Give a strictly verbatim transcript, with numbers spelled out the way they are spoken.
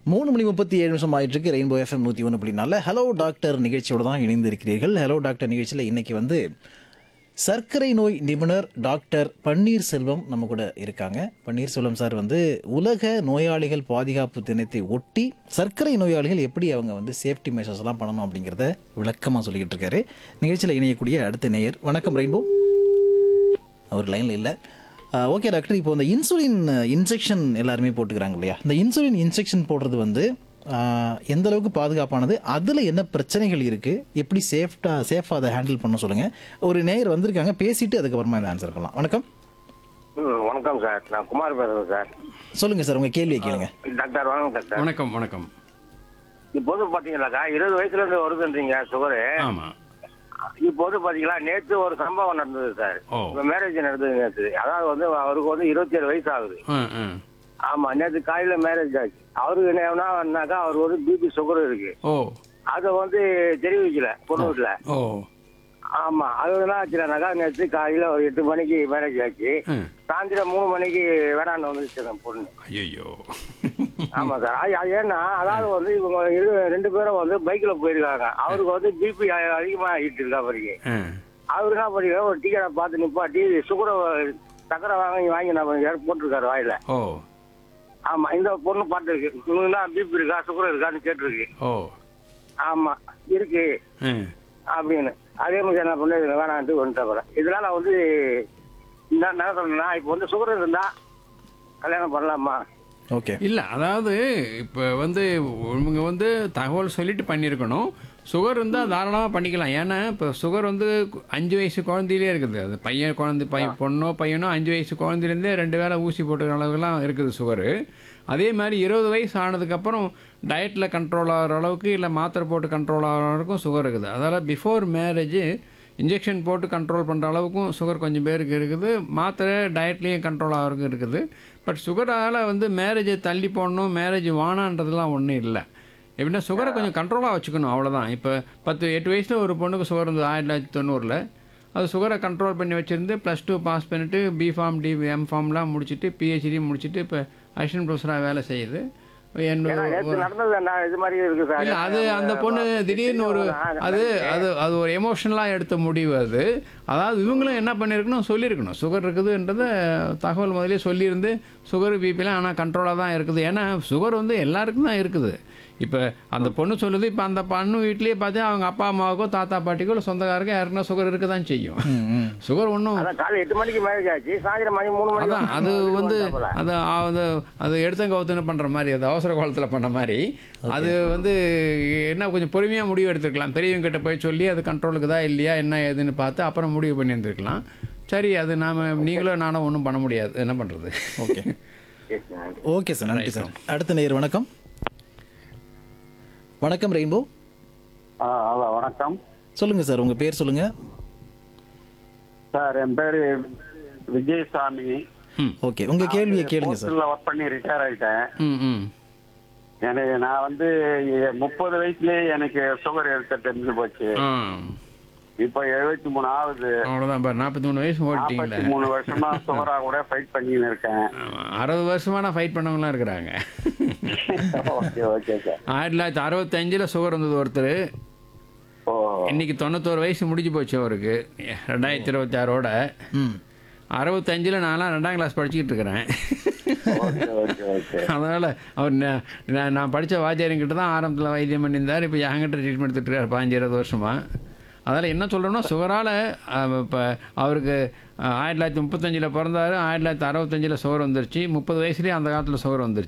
மூணு மணி முப்பத்தி ஏழு நிமிஷம் ஆயிட்டு இருக்கு. ரெயின்போ எஃப்எம் நூற்றி ஒன்று அப்படின்னால ஹலோ டாக்டர் நிகழ்ச்சியோட தான் இணைந்திருக்கிறீர்கள். ஹலோ டாக்டர் நிகழ்ச்சியில் இன்னைக்கு வந்து சர்க்கரை நோய் நிபுணர் டாக்டர் பன்னீர்செல்வம் நம்ம கூட இருக்காங்க. பன்னீர்செல்வம் சார் வந்து உலக நோயாளிகள் பாதுகாப்பு தினத்தை ஒட்டி சர்க்கரை நோயாளிகள் எப்படி அவங்க வந்து சேஃப்டி மெஷர்ஸ் எல்லாம் பண்ணணும் அப்படிங்கிறத விளக்கமாக சொல்லிக்கிட்டு இருக்காரு. நிகழ்ச்சியில் இணையக்கூடிய அடுத்த நேயர், வணக்கம் ரெயின்போ. அவர் லைனில் இல்லை. ஓகே டாக்டர், இப்போ இந்த இன்சுலின் இன்ஜெக்ஷன் எல்லாருமே போட்டுக்கிறாங்க இல்லையா? இந்த இன்சுலின் இன்ஜெக்ஷன் போடுறது வந்து எந்த அளவுக்கு பாதுகாப்பானது, அதில் என்ன பிரச்சனைகள் இருக்குது, எப்படி சேஃப்டாக சேஃபாக அதை ஹேண்டில் பண்ண சொல்லுங்கள். ஒரு நேயர் வந்திருக்காங்க, பேசிட்டு அதுக்கப்புறமா இந்த ஆன்சர் பண்ணலாம். வணக்கம். வணக்கம் சார், நான் குமார் பேசுறேன் சார். சொல்லுங்கள் சார், உங்கள் கேள்வியை கேளுங்க. டாக்டர் வணக்கம் டாக்டர். வணக்கம் வணக்கம். இப்போது பாத்தீங்கன்னாக்கா இருபது வயசுல இருந்து வருதுன்றீங்க சுகரு. ஆமா. இப்போது பாத்தீங்களா, நேற்று ஒரு சம்பவம் நடந்தது சார். ஓ. மேரேஜ் நடந்தது நேற்று. அதாவது வந்து அவருக்கு வந்து இருபத்தி ஏழு வயசு ஆகுது. ஆ, ஆ. ஆமா, நேற்று காலையில மேரேஜ் ஆச்சு. அவருக்கு என்னன்னாக்கா அவருக்கு வந்து பிபி சுகர் இருக்கு. ஓ. அதை வந்து தெரிவிக்கல பொண்ணு வீட்டுல. ஓ. ஆமா, அது என்ன ஆச்சுனாக்கா நேற்று காலையில ஒரு எட்டு மணிக்கு மேரேஜ் ஆச்சு. ம். சாயந்தரம் மூணு மணிக்கு வேணான்னு வந்துச்சு பொண்ணு. ஐயோ. ஆமா சார். அது அது ஏன்னா அதாவது வந்து இவங்க இரு- ரெண்டு பேரும் வந்து பைக்ல போயிருக்காங்க. அவருக்கு வந்து பிபி அதிகமா ஆகிட்டு இருக்கா பாருங்க. ஆ. அவரு என்ன பண்ணிருக்காரு, ஒரு டிக்கெட்டை பார்த்து நிப்பாட்டி சுகரை சக்கரை வாங்கி வாங்கி நான் போட்டிருக்காரு வாயில. ஓ. ஆமா, இந்த பொண்ணு பார்த்துருக்கு. இவங்க பிபி இருக்கா சுகர் இருக்கான்னு கேட்டிருக்கு. ஓ. ஆமா இருக்கு ஆ. அப்படின்னு. அதே மாதிரி என்ன பண்ண வேணான்ட்டு வந்துட்டேன். இதனால வந்து என்ன என்ன சொல்றேன்னா, இப்போ வந்து சுகர் இருந்தா கல்யாணம் பண்ணலாமா? ஓகே. இல்லை, அதாவது இப்போ வந்து இவங்க வந்து தகவல் சொல்லிட்டு பண்ணியிருக்கணும். சுகர் இருந்தால் தாராளமாக பண்ணிக்கலாம். ஏன்னா இப்போ சுகர் வந்து அஞ்சு வயசு குழந்தையிலே இருக்குது. அது பையன் குழந்தை பையன் பொண்ணோ பையனோ அஞ்சு வயசு குழந்தைலேருந்தே ரெண்டு வேளை ஊசி போட்டுக்கிற அளவுக்குலாம் இருக்குது சுகரு. அதே மாதிரி இருபது வயசு ஆனதுக்கப்புறம் டயட்டில் கண்ட்ரோல் ஆகிற அளவுக்கு இல்லை மாத்திரை போட்டு கண்ட்ரோல் ஆகிற அளவுக்கும் சுகர் இருக்குது. அதனால் பிஃபோர் மேரேஜ் இன்ஜெக்ஷன் போட்டு கண்ட்ரோல் பண்ணுற அளவுக்கும் சுகர் கொஞ்சம் பேருக்கு இருக்குது. மாத்திரை டயட்லேயும் கண்ட்ரோல் ஆகிறதுக்கு இருக்குது. பட் சுகரால் வந்து மேரேஜை தள்ளி போடணும், மேரேஜ் வானான்றதுலாம் ஒன்றும் இல்லை. எப்படின்னா சுகரை கொஞ்சம் கண்ட்ரோலாக வச்சுக்கணும், அவ்வளோதான். இப்போ பத்து எட்டு வயசில் ஒரு பொண்ணுக்கு சுகர் இருந்தது ஆயிரத்தி தொள்ளாயிரத்தி தொண்ணூறில். அது சுகரை கண்ட்ரோல் பண்ணி வச்சுருந்து ப்ளஸ் டூ பாஸ் பண்ணிவிட்டு பிஃபார்ம் டி எம் ஃபார்ம்லாம் முடிச்சுட்டு பிஹெச்டி முடிச்சுட்டு இப்போ அசிஸ்டன்ட் ப்ரொஃபஸராக வேலை செய்யுது. ஏன்னா நேத்து நடந்தது என்ன இது மாதிரி இருக்கு சார். இல்லை, அது அந்த பொண்ணு திடீர்னு ஒரு அது அது அது ஒரு எமோஷனலாக எடுத்த முடிவு அது. அதாவது இவங்களும் என்ன பண்ணியிருக்கணும், சொல்லியிருக்கணும் சுகர் இருக்குதுன்றதை தகவல் முதலே சொல்லியிருந்து சுகர் பிபிலாம் ஆனால் கண்ட்ரோலாக தான் இருக்குது. ஏன்னா சுகர் வந்து எல்லாருக்கும் தான் இருக்குது. இப்போ அந்த பொண்ணு சொல்லுது, இப்போ அந்த பொண்ணு வீட்லேயே பார்த்தா அவங்க அப்பா அம்மாவுக்கோ தாத்தா பாட்டிக்கோ இல்லை சொந்தக்காரருக்கோ யாருன்னா சுகர் இருக்க தான் செய்யும். சுகர் ஒன்றும் காலை எட்டு மணிக்கு மேரேஜ் ஆச்சு, சாயந்தரம் மணி மூணு மணிக்கு அதான் அது வந்து அது அது அது எடுத்தங்க கவுத்துன்னு பண்ணுற மாதிரி, அது அவசர காலத்தில் பண்ண மாதிரி. அது வந்து என்ன கொஞ்சம் பொறுமையாக முடிவு எடுத்துருக்கலாம். பெரியவங்க கிட்ட போய் சொல்லி அது கண்ட்ரோலுக்கு தான் இல்லையா என்ன ஏதுன்னு பார்த்து அப்புறம் முடிவு பண்ணி இருந்துருக்கலாம். சரி, அது நாம் நீங்களும் நானும் ஒன்றும் பண்ண முடியாது, என்ன பண்ணுறது. ஓகே ஓகே சார், நன்றி சார். அடுத்த நேயர், வணக்கம். வணக்கம் ரெயின்போ. ஆ ஹலோ வணக்கம் சொல்லுங்கள் சார், உங்கள் பேர் சொல்லுங்கள். சார். என் பேர் விஜயசாமி. ம். ஓகே, உங்கள் கேள்வியை கேளுங்க சார். போஸ்டல்ல ஒர்க் பண்ணி ரிட்டையர் ஆயிட்டேன். ம் ம் எனக்கு நான் வந்து முப்பது வயசுலயே எனக்கு சுகர் எடுக்க தெரிஞ்சு போச்சு. ஆ இப்போ எழுபத்தி மூணு ஆகுது. அவ்வளோதான் பாரு, நாற்பத்தி மூணு வயசு ஓட்டிங்களே. நாற்பத்தி மூணு வருஷமா சுகரா கூட ஃபைட் பண்ணின்னு இருக்கேன். அறுபது வருஷமான ஃபைட் பண்ணவங்களாம் இருக்கிறாங்க. Okay okay sir. ஆயிரத்தி தொள்ளாயிரத்தி அறுபத்தஞ்சில் சுகர் இருந்தது ஒருத்தர். ஓ இன்னைக்கு தொண்ணூத்தோரு வயசு முடிஞ்சு போச்சு அவருக்கு, ரெண்டாயிரத்தி இருபத்தி ஆறோட. ம் அறுபத்தஞ்சில் நான்லாம் ரெண்டாம் கிளாஸ் படிச்சுக்கிட்டு இருக்கிறேன். Okay okay okay. அதனால் அவர் நா- நான் நான் படித்த வாத்தியாரங்கிட்ட தான் ஆரம்பத்தில் வைத்தியம் பண்ணியிருந்தார். இப்போ என்கிட்ட ட்ரீட்மெண்ட் எடுத்துகிட்டு இருக்கார் பதினஞ்சு இருபது வருஷமாக. அதனால் என்ன சொல்கிறோம்னா சுகரால் இப்போ அவருக்கு ஆயிரத்தி தொள்ளாயிரத்தி முப்பத்தஞ்சில் பிறந்தார், ஆயிரத்தி தொள்ளாயிரத்தி அறுபத்தஞ்சில் சுகர் வந்துருச்சு. முப்பது வயசுலேயே அந்த காலத்தில் சுகர் வந்துருச்சு.